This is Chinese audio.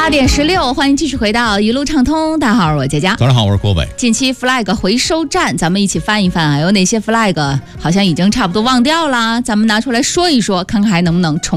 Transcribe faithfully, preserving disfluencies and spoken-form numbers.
八点十六，欢迎继续回到一路畅通。大家好，我是佳佳。 早上好，我是郭伟。 近期 flag 回收站，咱们一起翻一翻啊，有哪些 flag 好像已经差不多忘掉了，咱们拿出来说一说，看看还能不能重